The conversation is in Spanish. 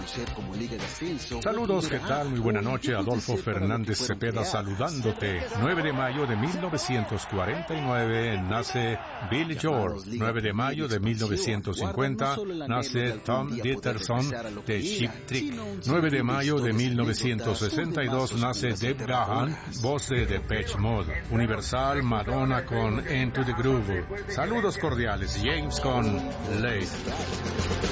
Saludos, ¿qué tal? Muy buena noche. Adolfo Fernández Cepeda saludándote. 9 de mayo de 1949 nace Billy Joel. 9 de mayo de 1950 nace Tom Dieterson de Cheap Trick. 9 de mayo de 1962 nace Dave Gahan, voz de Depeche Mode. Universal, Madonna con Into the Groove. Saludos cordiales, James con Late.